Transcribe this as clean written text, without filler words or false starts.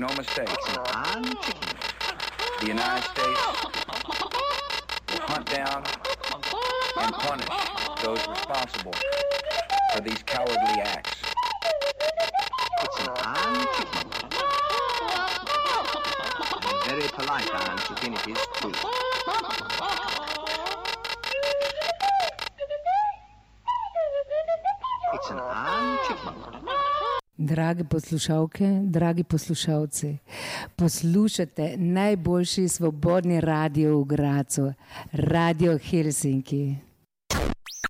no mistake. The United States will hunt down and punish those responsible for these cowardly acts. It's an iron chicken. And a very polite iron chicken it is too. It's an iron chicken. Drage poslušalke, dragi poslušalci, poslušate najboljši svobodni radio v Gracu, Radio Helsinki.